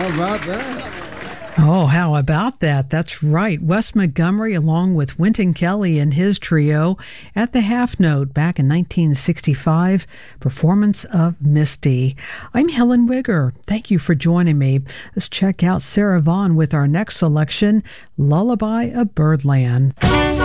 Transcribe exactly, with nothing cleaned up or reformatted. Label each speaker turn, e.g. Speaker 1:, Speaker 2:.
Speaker 1: How about that?
Speaker 2: Oh, how about that? That's right. Wes Montgomery, along with Wynton Kelly and his trio at the Half Note back in nineteen sixty-five, performance of Misty. I'm Helen Wigger. Thank you for joining me. Let's check out Sarah Vaughan with our next selection, Lullaby of Birdland.